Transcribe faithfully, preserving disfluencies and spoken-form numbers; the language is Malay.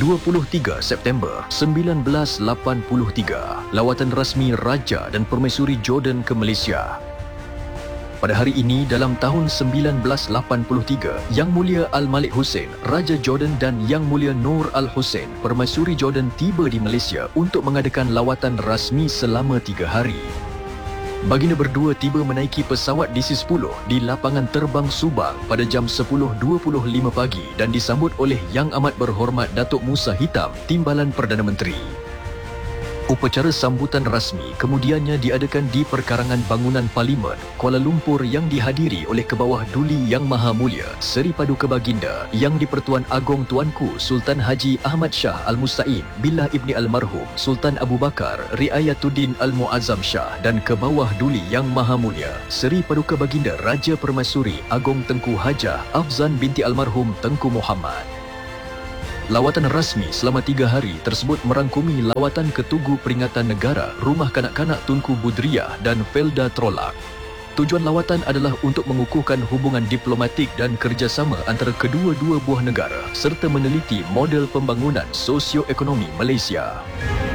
dua puluh tiga September sembilan belas lapan puluh tiga, lawatan rasmi Raja dan Permaisuri Jordan ke Malaysia. Pada hari ini dalam tahun sembilan belas lapan puluh tiga, Yang Mulia Al-Malik Hussein, Raja Jordan dan Yang Mulia Noor Al-Hussein, Permaisuri Jordan tiba di Malaysia untuk mengadakan lawatan rasmi selama tiga hari. Baginda berdua tiba menaiki pesawat D C sepuluh di lapangan terbang Subang pada jam sepuluh dua puluh lima pagi dan disambut oleh Yang Amat Berhormat Datuk Musa Hitam, Timbalan Perdana Menteri. Upacara sambutan rasmi kemudiannya diadakan di Perkarangan Bangunan Parlimen, Kuala Lumpur yang dihadiri oleh Kebawah Duli Yang Maha Mulia Seri Paduka Baginda Yang di-Pertuan Agong Tuanku Sultan Haji Ahmad Shah Al-Musta'in Billah Ibni Almarhum Sultan Abu Bakar Riayatuddin Al-Muazzam Shah dan Kebawah Duli Yang Maha Mulia Seri Paduka Baginda Raja Permaisuri Agong Tengku Hajah Afzan binti Almarhum Tengku Muhammad. Lawatan rasmi selama tiga hari tersebut merangkumi lawatan ke Tugu Peringatan Negara, Rumah Kanak-Kanak Tunku Budriyah dan Felda Trolak. Tujuan lawatan adalah untuk mengukuhkan hubungan diplomatik dan kerjasama antara kedua-dua buah negara serta meneliti model pembangunan sosio-ekonomi Malaysia.